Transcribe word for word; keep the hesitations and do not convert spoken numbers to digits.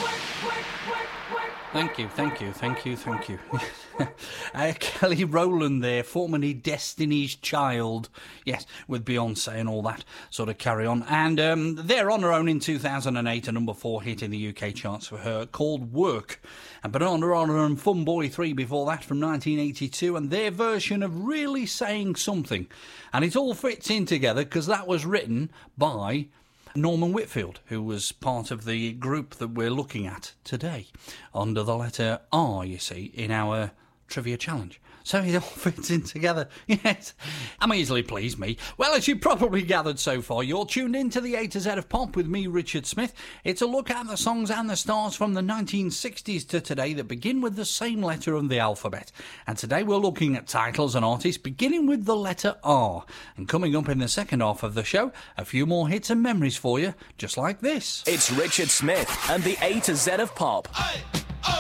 Thank you, thank you, thank you, thank you. uh, Kelly Rowland there, formerly Destiny's Child. Yes, with Beyonce and all that sort of carry on. And um, they're on her own in two thousand eight, a number four hit in the U K charts for her, called Work. And Banana Rana and Fun Boy three before that from nineteen eighty-two, and their version of Really Saying Something. And it all fits in together because that was written by Norman Whitfield, who was part of the group that we're looking at today, under the letter R, you see, in our trivia challenge. So it all fits in together. Yes, I'm easily pleased, me. Well, as you've probably gathered so far, you're tuned in to the A to Z of Pop with me, Richard Smith. It's a look at the songs and the stars from the nineteen sixties to today that begin with the same letter of the alphabet. And today we're looking at titles and artists beginning with the letter R. And coming up in the second half of the show, a few more hits and memories for you, just like this. It's Richard Smith and the A to Z of Pop. Hey.